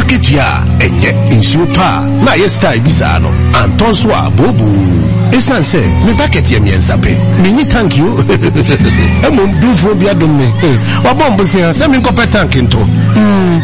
bucket ya enye insuo pa na ye style bisa no anton so a bobu esan se me bucket ye miensa pe me ni thank you e mo dufo bia dum me wa bombo se me ko pe tank nto